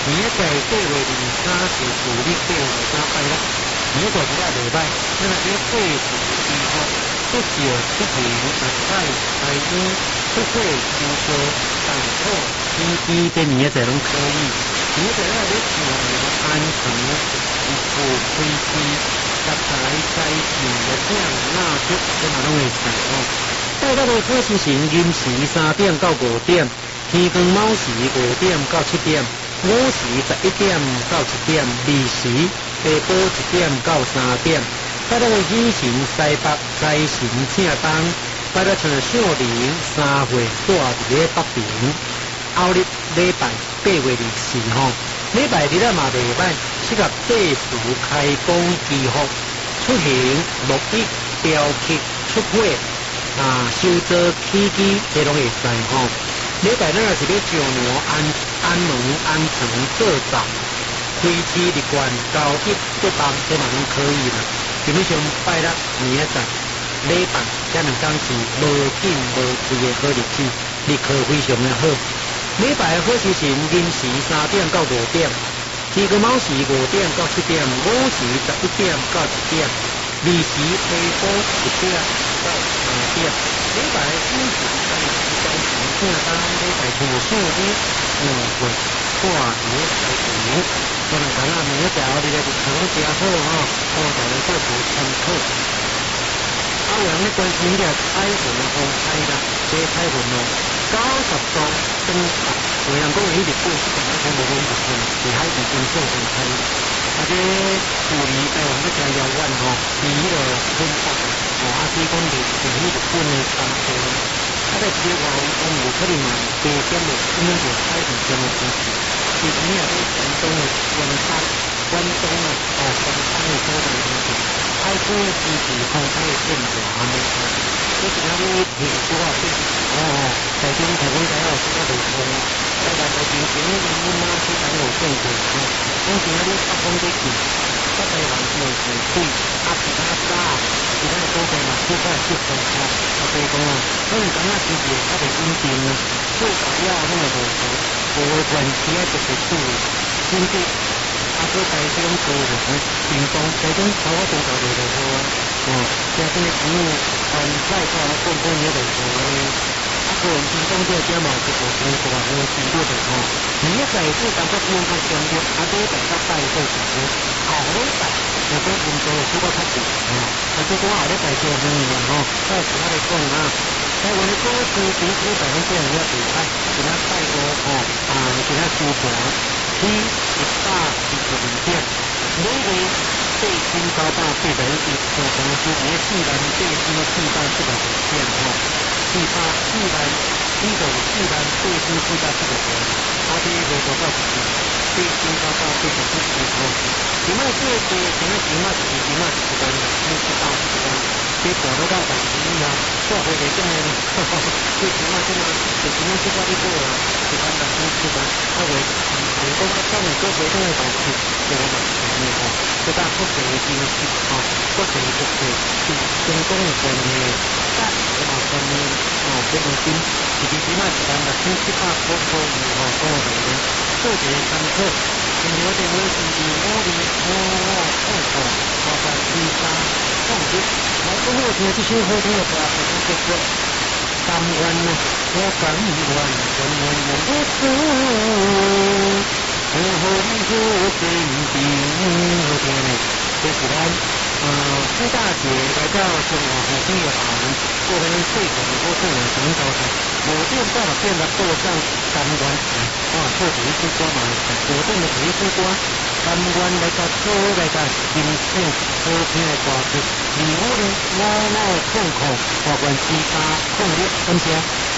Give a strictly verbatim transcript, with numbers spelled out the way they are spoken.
明仔载八月二三是旧历八月二三拜六，明仔载一日袂歹，咱若叫过除祈福，祝寿出行六彩财运出岁收收大好天机，这明仔载拢可以。明仔载咱要求安全一步开机，十财财气热点蜡烛，这嘛拢会使哦。拜六的好时辰，寅时三点到五点，天光卯时五点到七点，午时十一点到一点，未时下晡一点到三点。拜六的喜神西北，财神正东。拜六像少年三岁住伫咧北平。后日礼拜八月二四号，礼拜日啊嘛袂歹，适合祭祀、开工、祈福、出行、录音、雕刻、出货。啊，修造起机，这拢会使吼。礼拜咱若是要上门安安门安床做灶，开市立关交易做房，这嘛拢可以啦。基本上拜六、明仔载、礼拜这两天是无紧无贵的好日子，日课非常的好。礼拜好时辰，寅时三点到五点，天光卯时五点到七点，午时十一点到一点。未时下晡一点到三点，礼拜星期三时间是正当，礼拜五数日五月挂节开平，这两天啊，明仔载后日的日程真好哦，我大家做做参考。啊，有人咧关心这彩云的风采啦，这彩云哦，九十度正白，有人讲迄日本是讲全部风日本，是海边真正风采。啊，这距离台湾要真遥远吼，离迄个偏北哦，啊，所以讲离是迄日本的东部，啊，在这个外围讲有可能嘛，地点的因为有海边上的关系，其实也是广东的云山、关东的哦，关山的所在关系，海水支持风采的变化安尼看，所以今仔日评估啊，哦，台中台湾台有几个地方。在咱的平时，因为妈去当有种过吼，讲今仔日北风在起，北台湾是会水水，啊其他早，其他的所在嘛，小可会出风吼，啊所以讲啊，可能今仔时节较袂稳定啊，做材料拢会无错，无的关系啊特别注意，甚至啊做台中高雄、屏东、台中头我中头就落雨啊，哦，加上个雨番菜花滚滚也落雨。啊，个人行动这点嘛是无经过无经过的吼。明仔载是感觉温较相对，啊，礼拜较拜过是好。后礼拜有说温度会比较较低吼，啊，这个后礼拜就很热吼。到时我来讲啊，台湾的股市平时百分之二要厉害，其他拜五吼，啊，其他收盘起一百二十二点，每个八千九百八十一，收盘是每四万八千四百四十五点吼。四百四万，呢度四万八千四百七十五，啊，啲未做到十八千九百八十七点吼。今仔这个今仔今仔是今仔是一万六千七百四十，这大到到大钱啊，做回来种的，哈哈，这今仔今仔就今仔这个你做啊，一万六千七百，啊为如果我种的个回种的大钱，这个嘛是呢吼，这个国际的经济吼，国际国际是成功的关系。但我嘛讲呢，哦，这个金，其实起码一万六千七百块左右吼，多的呢，做一个参考。现在我电话是二五二五五二五八八二三五一。来，讲好听这首好听的歌，就是叫做《甘愿》呐，我甘愿，甘愿我不死，我和你做真情，好听呢，这是咱。呃，朱大姐来到中华火车的后门，过来最早的火车的长高台，火电到了变得过上甘愿台，哇，做第一支歌嘛，火电的第一支歌，甘愿来到做来到新鲜好听的歌曲，二五零五五空空，华冠四八空六，感谢。